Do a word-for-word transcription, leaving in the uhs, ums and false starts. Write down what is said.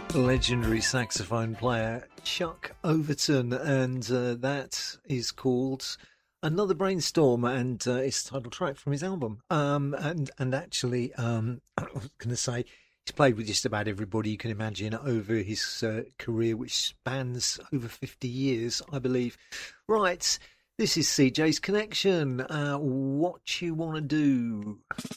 Legendary saxophone player Chuck Overton, and uh, that is called Another Brainstorm, and uh, it's the title track from his album. Um, and and actually, um, I was going to say he's played with just about everybody you can imagine over his uh, career, which spans over fifty years, I believe. Right, this is C J's Connection. Uh, what you want to do?